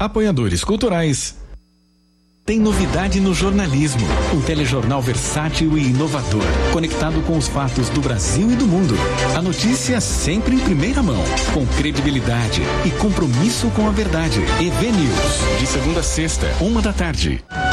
Apoiadores culturais. Tem novidade no jornalismo. Um telejornal versátil e inovador, conectado com os fatos do Brasil e do mundo. A notícia sempre em primeira mão, com credibilidade e compromisso com a verdade. EV News, de segunda a sexta, 1 da tarde.